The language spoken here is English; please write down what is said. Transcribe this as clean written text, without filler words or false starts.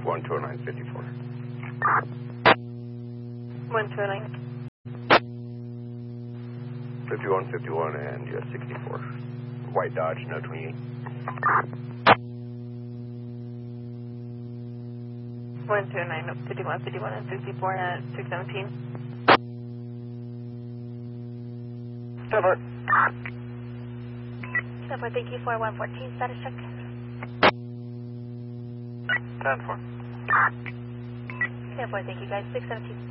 120954. 129. 5151 and US 64. White Dodge, no 28. 129, 5151 and 64 at 617. Stepper. Stepper, thank you for 114, status check. 10-4. Stepper, thank you guys, 617.